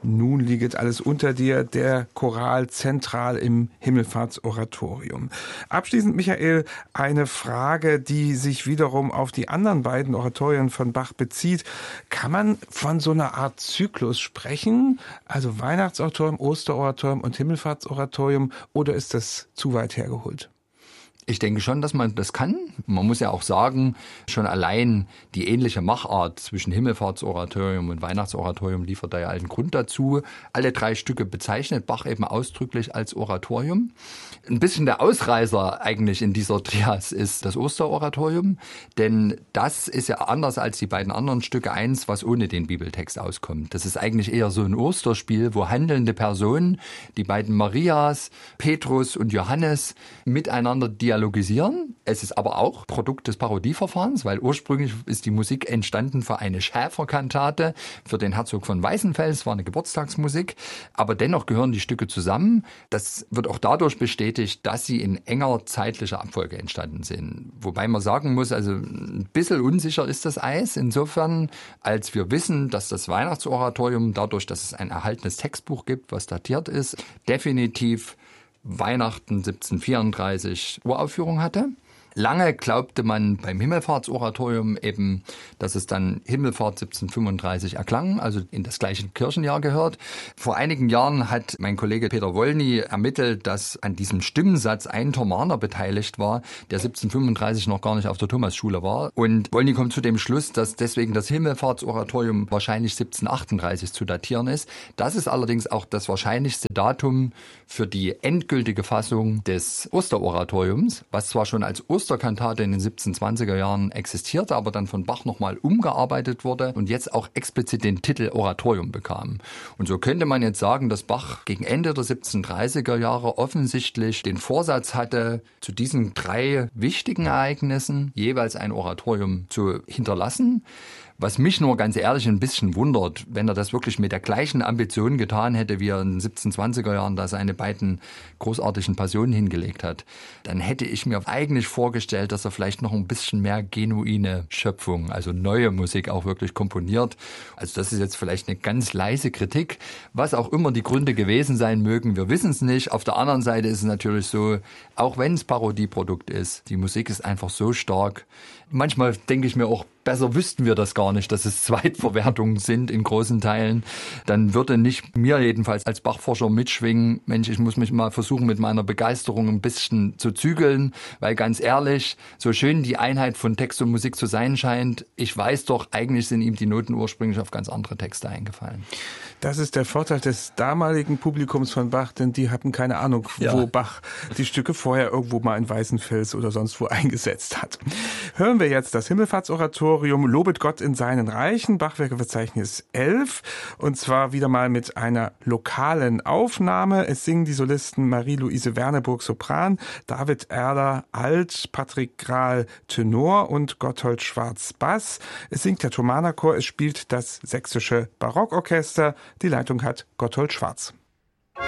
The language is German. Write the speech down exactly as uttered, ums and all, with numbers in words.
Nun lieget alles unter dir, der Choral zentral im Himmelfahrtsoratorium. Abschließend, Michael, eine Frage, die sich wiederum auf die anderen beiden Oratorien von Bach bezieht. Kann man von so einer Art Zyklus sprechen? Also Weihnachtsoratorium, Osteroratorium und Himmelfahrtsoratorium, oder ist das zu weit hergeholt? Ich denke schon, dass man das kann. Man muss ja auch sagen, schon allein die ähnliche Machart zwischen Himmelfahrtsoratorium und Weihnachtsoratorium liefert da ja einen Grund dazu. Alle drei Stücke bezeichnet Bach eben ausdrücklich als Oratorium. Ein bisschen der Ausreißer eigentlich in dieser Trias ist das Osteroratorium, denn das ist ja anders als die beiden anderen Stücke eins, was ohne den Bibeltext auskommt. Das ist eigentlich eher so ein Osterspiel, wo handelnde Personen, die beiden Marias, Petrus und Johannes, miteinander dialogisieren. dialogisieren. Es ist aber auch Produkt des Parodieverfahrens, weil ursprünglich ist die Musik entstanden für eine Schäferkantate für den Herzog von Weißenfels, war eine Geburtstagsmusik, aber dennoch gehören die Stücke zusammen. Das wird auch dadurch bestätigt, dass sie in enger zeitlicher Abfolge entstanden sind. Wobei man sagen muss, also ein bisschen unsicher ist das Eis insofern, als wir wissen, dass das Weihnachtsoratorium dadurch, dass es ein erhaltenes Textbuch gibt, was datiert ist, definitiv Weihnachten siebzehnhundertvierunddreißig Uraufführung hatte. Lange glaubte man beim Himmelfahrtsoratorium eben, dass es dann Himmelfahrt siebzehnhundertfünfunddreißig erklang, also in das gleiche Kirchenjahr gehört. Vor einigen Jahren hat mein Kollege Peter Wolny ermittelt, dass an diesem Stimmensatz ein Thomaner beteiligt war, der siebzehnhundertfünfunddreißig noch gar nicht auf der Thomasschule war. Und Wolny kommt zu dem Schluss, dass deswegen das Himmelfahrtsoratorium wahrscheinlich siebzehnhundertachtunddreißig zu datieren ist. Das ist allerdings auch das wahrscheinlichste Datum für die endgültige Fassung des Osteroratoriums, was zwar schon als Osterkantate in den siebzehnhundertzwanziger Jahren existierte, aber dann von Bach nochmal umgearbeitet wurde und jetzt auch explizit den Titel Oratorium bekam. Und so könnte man jetzt sagen, dass Bach gegen Ende der siebzehnhundertdreißiger Jahre offensichtlich den Vorsatz hatte, zu diesen drei wichtigen Ereignissen jeweils ein Oratorium zu hinterlassen. Was mich nur ganz ehrlich ein bisschen wundert, wenn er das wirklich mit der gleichen Ambition getan hätte, wie er in den siebzehnhundertzwanziger Jahren da seine beiden großartigen Passionen hingelegt hat, dann hätte ich mir eigentlich vorgestellt, dass er vielleicht noch ein bisschen mehr genuine Schöpfung, also neue Musik auch wirklich komponiert. Also das ist jetzt vielleicht eine ganz leise Kritik, was auch immer die Gründe gewesen sein mögen, wir wissen es nicht. Auf der anderen Seite ist es natürlich so, auch wenn es Parodieprodukt ist, die Musik ist einfach so stark. Manchmal denke ich mir auch, besser wüssten wir das gar nicht, dass es Zweitverwertungen sind in großen Teilen. Dann würde nicht mir jedenfalls als Bachforscher mitschwingen, Mensch, ich muss mich mal versuchen, mit meiner Begeisterung ein bisschen zu zügeln, weil ganz ehrlich, so schön die Einheit von Text und Musik zu sein scheint, ich weiß doch, eigentlich sind ihm die Noten ursprünglich auf ganz andere Texte eingefallen. Das ist der Vorteil des damaligen Publikums von Bach, denn die hatten keine Ahnung, ja. wo Bach die Stücke vorher irgendwo mal in Weißenfels oder sonst wo eingesetzt hat. Hören wir jetzt das Himmelfahrtsoratorium Lobet Gott in seinen Reichen, Bachwerkeverzeichnis elf, und zwar wieder mal mit einer lokalen Aufnahme. Es singen die Solisten Marie-Louise Werneburg Sopran, David Erler Alt, Patrick Grahl Tenor und Gotthold Schwarz Bass. Es singt der Thomanerchor, es spielt das Sächsische Barockorchester. Die Leitung hat Gotthold Schwarz.